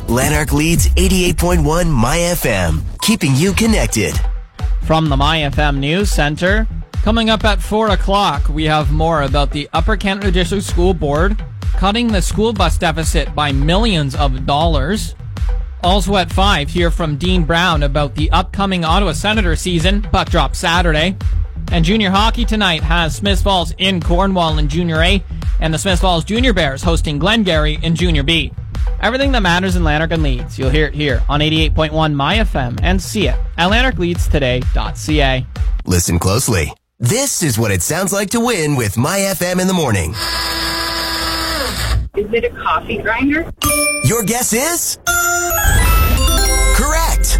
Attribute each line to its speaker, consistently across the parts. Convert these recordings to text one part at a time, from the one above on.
Speaker 1: Lanark leads 88.1 My FM, keeping you connected.
Speaker 2: From the My FM News Center, coming up at 4 o'clock, we have more about the Upper Canada District School Board cutting the school bus deficit by millions of dollars. Also at 5, hear from Dean Brown about the upcoming Ottawa Senator season. Puck drop Saturday. And junior hockey tonight has Smiths Falls in Cornwall in Junior A, and the Smiths Falls Junior Bears hosting Glengarry in Junior B. Everything that matters in Lanark and Leeds, you'll hear it here on 88.1 My FM and see it at lanarkleadstoday.ca.
Speaker 1: Listen closely. This is what it sounds like to win with My FM in the morning.
Speaker 3: Is it a coffee grinder?
Speaker 1: Your guess is? Correct!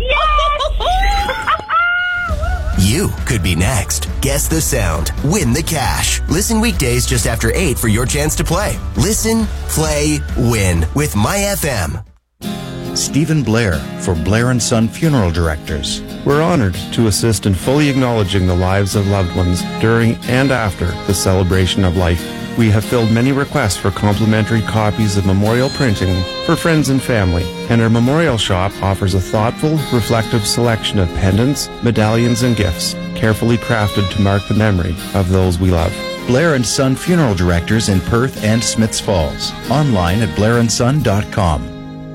Speaker 1: You could be next. Guess the sound. Win the cash. Listen weekdays just after 8 for your chance to play. Listen, play, win with My FM.
Speaker 4: Stephen Blair for Blair & Son Funeral Directors.
Speaker 5: We're honored to assist in fully acknowledging the lives of loved ones during and after the celebration of life. We have filled many requests for complimentary copies of memorial printing for friends and family, and our memorial shop offers a thoughtful, reflective selection of pendants, medallions, and gifts, carefully crafted to mark the memory of those we love.
Speaker 4: Blair & Son Funeral Directors in Perth and Smiths Falls. Online at blairandson.com.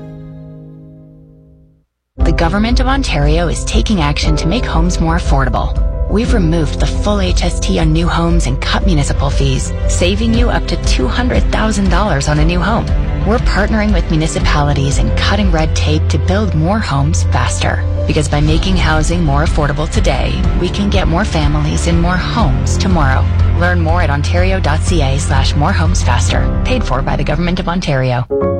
Speaker 6: The Government of Ontario is taking action to make homes more affordable. We've removed the full HST on new homes and cut municipal fees, saving you up to $200,000 on a new home. We're partnering with municipalities and cutting red tape to build more homes faster. Because by making housing more affordable today, we can get more families in more homes tomorrow. Learn more at ontario.ca/morehomesfaster. Paid for by the Government of Ontario.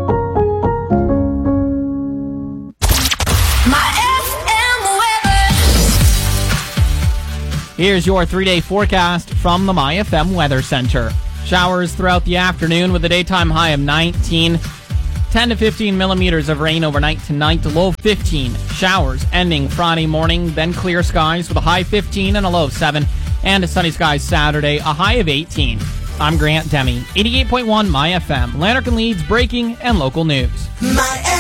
Speaker 2: Here's your 3-day forecast from the My FM Weather Center. Showers throughout the afternoon with a daytime high of 19. 10 to 15 millimeters of rain overnight tonight, low 15. Showers ending Friday morning, then clear skies with a high 15 and a low of 7. And sunny skies Saturday, a high of 18. I'm Grant Demi, 88.1 My FM, Lanark and Leeds breaking and local news.
Speaker 1: My